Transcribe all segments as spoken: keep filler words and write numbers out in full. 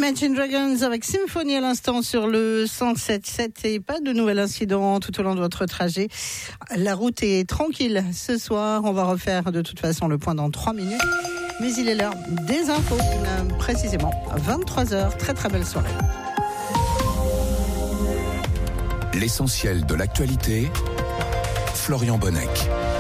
Imagine Dragons avec Symphonie à l'instant sur le cent sept sept et pas de nouvel incident tout au long de votre trajet. La route est tranquille ce soir. On va refaire de toute façon le point dans trois minutes. Mais il est l'heure des infos, euh, précisément vingt-trois heures. Très très belle soirée. L'essentiel de l'actualité, Florian Bonnec.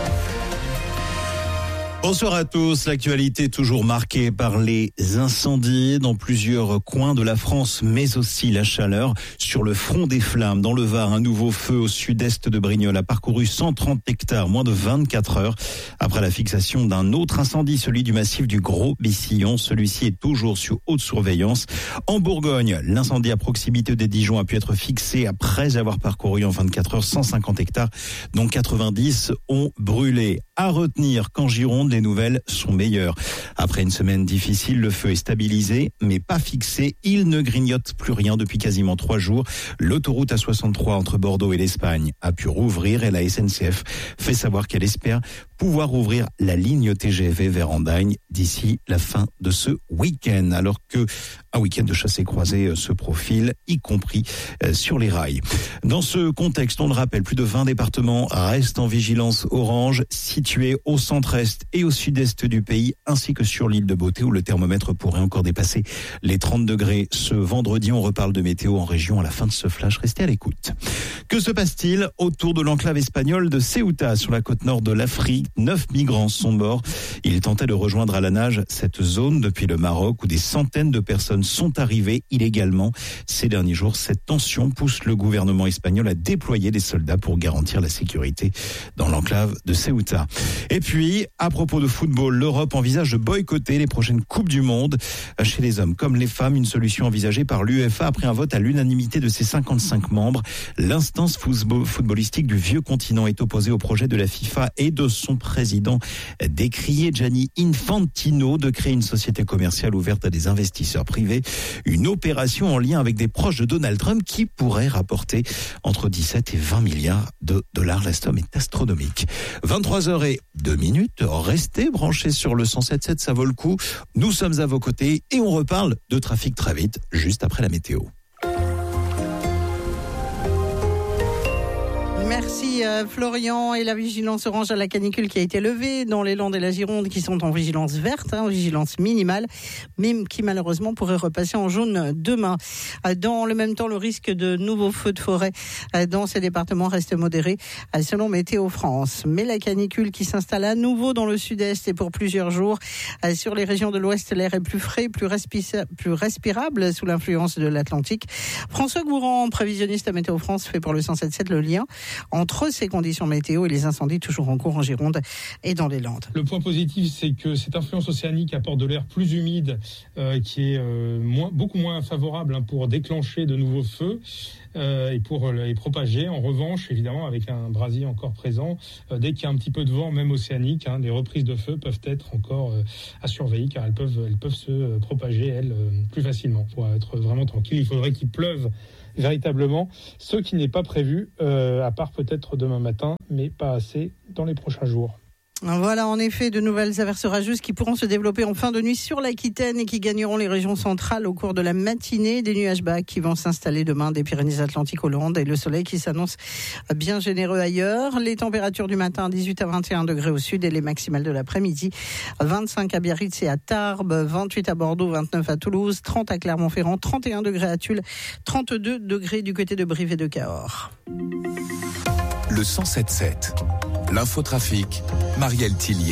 Bonsoir à tous. L'actualité toujours marquée par les incendies dans plusieurs coins de la France, mais aussi la chaleur. Sur le front des flammes, dans le Var, un nouveau feu au sud-est de Brignoles a parcouru cent trente hectares, moins de vingt-quatre heures. Après la fixation d'un autre incendie, celui du massif du Gros-Bissillon, celui-ci est toujours sous haute surveillance. En Bourgogne, l'incendie à proximité des Dijon a pu être fixé après avoir parcouru en vingt-quatre heures cent cinquante hectares, dont quatre-vingt-dix ont brûlé. À retenir qu'en Gironde, les nouvelles sont meilleures. Après une semaine difficile, le feu est stabilisé, mais pas fixé. Il ne grignote plus rien depuis quasiment trois jours. L'autoroute A soixante-trois entre Bordeaux et l'Espagne a pu rouvrir et la S N C F fait savoir qu'elle espère pouvoir ouvrir la ligne T G V vers Andagne d'ici la fin de ce week-end. Alors que un week-end de chassés-croisés se profile, y compris sur les rails. Dans ce contexte, on le rappelle, plus de vingt départements restent en vigilance orange, situés au centre-est et au sud-est du pays, ainsi que sur l'île de Beauté, où le thermomètre pourrait encore dépasser les trente degrés. Ce vendredi, on reparle de météo en région à la fin de ce flash. Restez à l'écoute. Que se passe-t-il autour de l'enclave espagnole de Ceuta, sur la côte nord de l'Afrique? Neuf migrants sont morts. Ils tentaient de rejoindre à la nage cette zone depuis le Maroc, où des centaines de personnes sont arrivées illégalement. Ces derniers jours, cette tension pousse le gouvernement espagnol à déployer des soldats pour garantir la sécurité dans l'enclave de Ceuta. Et puis, à propos de football, l'Europe envisage de boycotter les prochaines Coupes du Monde. Chez les hommes comme les femmes, une solution envisagée par l'UEFA après un vote à l'unanimité de ses cinquante-cinq membres. L'instance footballistique du vieux continent est opposée au projet de la FIFA et de son président décrié Gianni Infantino de créer une société commerciale ouverte à des investisseurs privés. Une opération en lien avec des proches de Donald Trump qui pourrait rapporter entre dix-sept et vingt milliards de dollars. La somme est astronomique. vingt-trois heures et deux minutes. Restez branchés sur le cent sept sept, ça vaut le coup. Nous sommes à vos côtés et on reparle de trafic très vite, juste après la météo. Merci euh, Florian. Et la vigilance orange à la canicule qui a été levée dans les Landes et la Gironde, qui sont en vigilance verte, hein, en vigilance minimale, mais qui malheureusement pourrait repasser en jaune demain. Euh, dans le même temps, le risque de nouveaux feux de forêt euh, dans ces départements reste modéré euh, selon Météo France. Mais la canicule qui s'installe à nouveau dans le sud-est et pour plusieurs jours. Euh, sur les régions de l'ouest, l'air est plus frais, plus, respi- plus respirable sous l'influence de l'Atlantique. François Gourand, prévisionniste à Météo France, fait pour le cent sept sept le lien entre ces conditions météo et les incendies toujours en cours en Gironde et dans les Landes. Le point positif, c'est que cette influence océanique apporte de l'air plus humide euh, qui est euh, moins, beaucoup moins favorable hein, pour déclencher de nouveaux feux euh, et pour les propager. En revanche, évidemment, avec un brasier encore présent, euh, dès qu'il y a un petit peu de vent, même océanique, hein, les reprises de feu peuvent être encore euh, à surveiller car elles peuvent, elles peuvent se propager, elles, euh, plus facilement. Pour être vraiment tranquille, il faudrait qu'il pleuve véritablement, ce qui n'est pas prévu, euh, à part peut-être demain matin, mais pas assez dans les prochains jours. Voilà, en effet, de nouvelles averses orageuses qui pourront se développer en fin de nuit sur l'Aquitaine et qui gagneront les régions centrales au cours de la matinée. Des nuages bas qui vont s'installer demain des Pyrénées-Atlantiques aux Landes et le soleil qui s'annonce bien généreux ailleurs. Les températures du matin, dix-huit à vingt et un degrés au sud et les maximales de l'après-midi, vingt-cinq à Biarritz et à Tarbes, vingt-huit à Bordeaux, vingt-neuf à Toulouse, trente à Clermont-Ferrand, trente et un degrés à Tulle, trente-deux degrés du côté de Brive et de Cahors. Le cent sept sept. L'infotrafic, Marielle Tillier.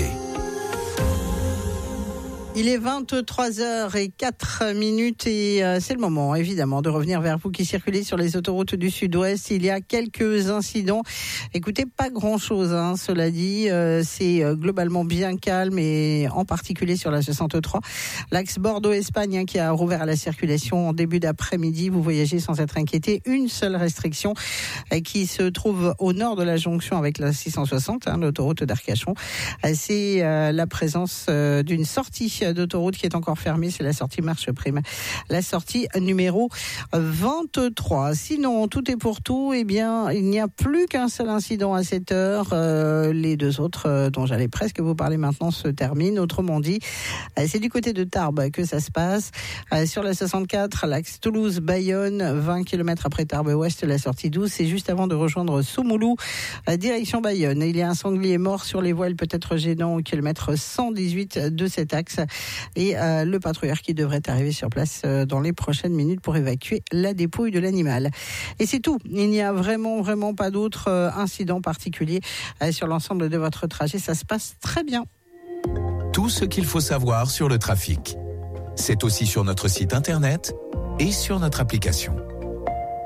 Il est vingt-trois heures zéro quatre minutes et euh, c'est le moment évidemment de revenir vers vous qui circulez sur les autoroutes du Sud-Ouest. Il y a quelques incidents. Écoutez, pas grand-chose, hein, cela dit. Euh, c'est euh, globalement bien calme et en particulier sur la soixante-trois. L'axe Bordeaux-Espagne hein, qui a rouvert à la circulation en début d'après-midi. Vous voyagez sans être inquiété. Une seule restriction euh, qui se trouve au nord de la jonction avec la six cent soixante, hein, l'autoroute d'Arcachon. Euh, c'est euh, la présence euh, d'une sortie d'autoroute qui est encore fermée, c'est la sortie Marche Prime, la sortie numéro vingt-trois. Sinon, tout est pour tout. Eh bien, il n'y a plus qu'un seul incident à cette heure. Euh, les deux autres, euh, dont j'allais presque vous parler maintenant, se terminent. Autrement dit, euh, c'est du côté de Tarbes que ça se passe. Euh, sur la soixante-quatre, l'axe Toulouse-Bayonne, vingt kilomètres après Tarbes-Ouest, la sortie douze. C'est juste avant de rejoindre Soumoulou, euh, direction Bayonne. Il y a un sanglier mort sur les voies, peut-être gênant au kilomètre cent dix-huit de cet axe. Et euh, le patrouilleur qui devrait arriver sur place euh, dans les prochaines minutes pour évacuer la dépouille de l'animal. Et c'est tout. Il n'y a vraiment, vraiment pas d'autres euh, incidents particuliers euh, sur l'ensemble de votre trajet. Ça se passe très bien. Tout ce qu'il faut savoir sur le trafic. C'est aussi sur notre site internet et sur notre application.